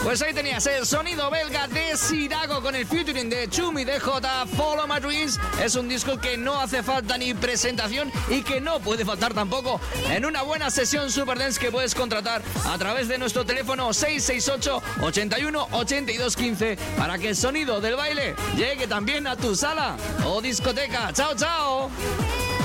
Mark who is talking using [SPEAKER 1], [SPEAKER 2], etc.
[SPEAKER 1] Pues ahí tenías el sonido belga de Sirago con el featuring de Chumi DJ, Follow My Dreams. Es un disco que no hace falta ni presentación y que no puede faltar tampoco en una buena sesión Superdance que puedes contratar a través de nuestro teléfono 668 81 82 15 para que el sonido del baile llegue también a tu sala o discoteca. ¡Chao, chao!